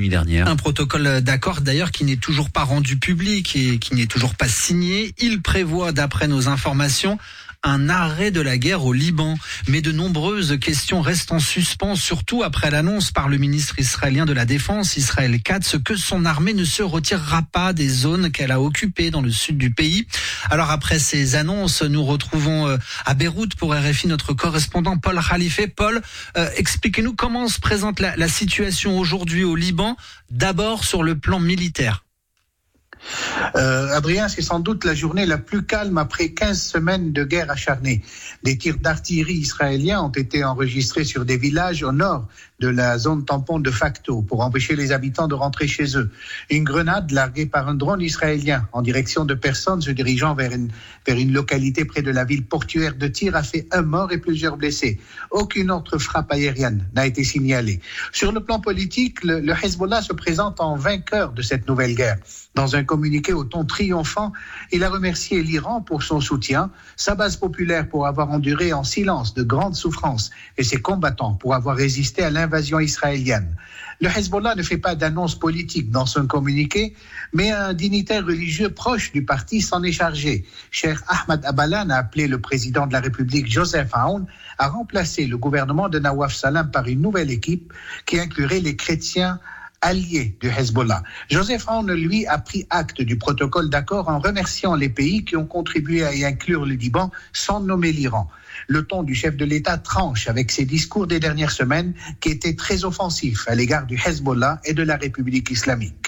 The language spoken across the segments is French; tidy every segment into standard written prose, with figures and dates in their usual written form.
nuit dernière. Un protocole d'accord d'ailleurs qui n'est toujours pas rendu public et qui n'est toujours pas signé. Il prévoit, d'après nos informations, un arrêt de la guerre au Liban. Mais de nombreuses questions restent en suspens, surtout après l'annonce par le ministre israélien de la Défense, Israël Katz, que son armée ne se retirera pas des zones qu'elle a occupées dans le sud du pays. Alors après ces annonces, nous retrouvons à Beyrouth pour RFI notre correspondant Paul Khalife. Paul, expliquez-nous comment se présente la situation aujourd'hui au Liban, d'abord sur le plan militaire. Adrien, c'est sans doute la journée la plus calme après 15 semaines de guerre acharnée. Des tirs d'artillerie israéliens ont été enregistrés sur des villages au nord de la zone tampon de facto pour empêcher les habitants de rentrer chez eux. Une grenade larguée par un drone israélien en direction de personnes se dirigeant vers une localité près de la ville portuaire de Tyr a fait un mort et plusieurs blessés. Aucune autre frappe aérienne n'a été signalée. Sur le plan politique, le Hezbollah se présente en vainqueur de cette nouvelle guerre. Dans un communiqué au ton triomphant, il a remercié l'Iran pour son soutien, sa base populaire pour avoir enduré en silence de grandes souffrances et ses combattants pour avoir résisté à l'invasion israélienne. Le Hezbollah ne fait pas d'annonce politique dans son communiqué, mais un dignitaire religieux proche du parti s'en est chargé. Cheikh Ahmad Abalan a appelé le président de la République, Joseph Aoun, à remplacer le gouvernement de Nawaf Salam par une nouvelle équipe qui inclurait les chrétiens allié du Hezbollah. Joseph Aoun, lui, a pris acte du protocole d'accord en remerciant les pays qui ont contribué à y inclure le Liban sans nommer l'Iran. Le ton du chef de l'État tranche avec ses discours des dernières semaines qui étaient très offensifs à l'égard du Hezbollah et de la République islamique.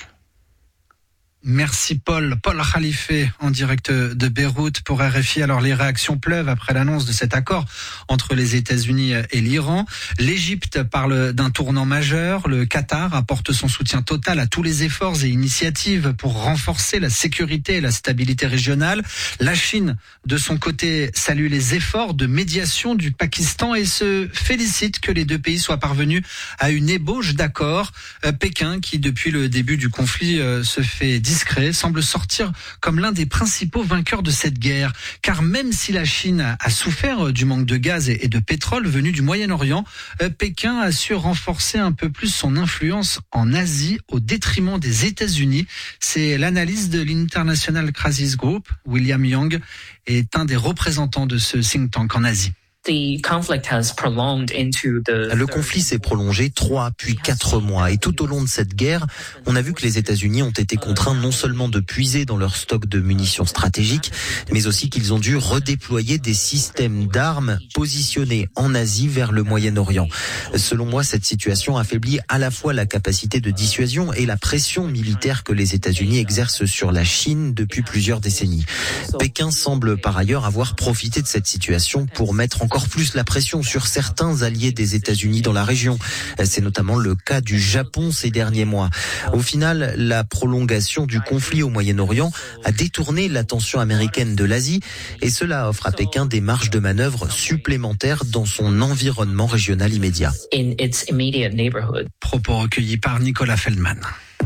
Merci Paul Khalife en direct de Beyrouth pour RFI. Alors les réactions pleuvent après l'annonce de cet accord entre les États-Unis et l'Iran. L'Égypte parle d'un tournant majeur. Le Qatar apporte son soutien total à tous les efforts et initiatives pour renforcer la sécurité et la stabilité régionale. La Chine, de son côté, salue les efforts de médiation du Pakistan et se félicite que les deux pays soient parvenus à une ébauche d'accord. Pékin, qui depuis le début du conflit se fait discret, semble sortir comme l'un des principaux vainqueurs de cette guerre. Car même si la Chine a souffert du manque de gaz et de pétrole venu du Moyen-Orient, Pékin a su renforcer un peu plus son influence en Asie au détriment des États-Unis. C'est l'analyse de l'International Crisis Group. William Young est un des représentants de ce think tank en Asie. Le conflit s'est prolongé 3 puis 4 mois et tout au long de cette guerre, on a vu que les États-Unis ont été contraints non seulement de puiser dans leur stock de munitions stratégiques, mais aussi qu'ils ont dû redéployer des systèmes d'armes positionnés en Asie vers le Moyen-Orient. Selon moi, cette situation affaiblit à la fois la capacité de dissuasion et la pression militaire que les États-Unis exercent sur la Chine depuis plusieurs décennies. Pékin semble par ailleurs avoir profité de cette situation pour mettre encore plus la pression sur certains alliés des États-Unis dans la région. C'est notamment le cas du Japon ces derniers mois. Au final, la prolongation du conflit au Moyen-Orient a détourné l'attention américaine de l'Asie et cela offre à Pékin des marges de manœuvre supplémentaires dans son environnement régional immédiat. Propos recueillis par Nicolas Feldman.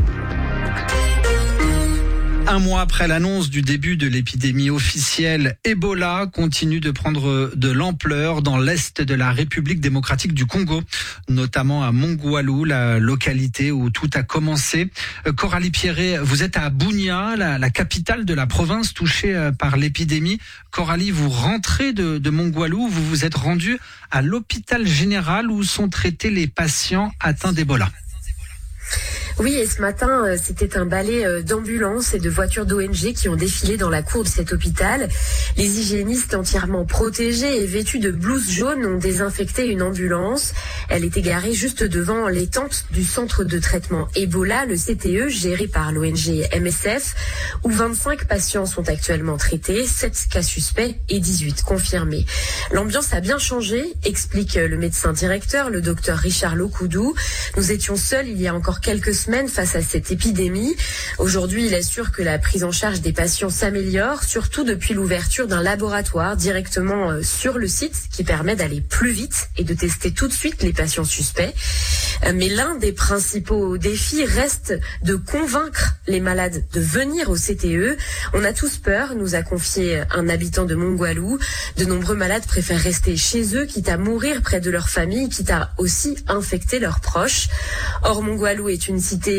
Un mois après l'annonce du début de l'épidémie officielle, Ebola continue de prendre de l'ampleur dans l'est de la République démocratique du Congo, notamment à Mongwalu, la localité où tout a commencé. Coralie Pierret, vous êtes à Bunia, la capitale de la province touchée par l'épidémie. Coralie, vous rentrez de Mongwalu, vous vous êtes rendue à l'hôpital général où sont traités les patients atteints d'Ebola. Oui, et ce matin, c'était un balai d'ambulances et de voitures d'ONG qui ont défilé dans la cour de cet hôpital. Les hygiénistes entièrement protégés et vêtus de blouses jaunes ont désinfecté une ambulance. Elle était garée juste devant les tentes du centre de traitement Ebola, le CTE, géré par l'ONG MSF, où 25 patients sont actuellement traités, 7 cas suspects et 18 confirmés. L'ambiance a bien changé, explique le médecin directeur, le docteur Richard Lokoudou. Nous étions seuls il y a encore quelques semaines face à cette épidémie. Aujourd'hui, il assure que la prise en charge des patients s'améliore, surtout depuis l'ouverture d'un laboratoire directement sur le site qui permet d'aller plus vite et de tester tout de suite les patients suspects. Mais l'un des principaux défis reste de convaincre les malades de venir au CTE. On a tous peur, nous a confié un habitant de Mongwalu. De nombreux malades préfèrent rester chez eux, quitte à mourir près de leur famille, quitte à aussi infecter leurs proches. Or, Mongwalu est une cité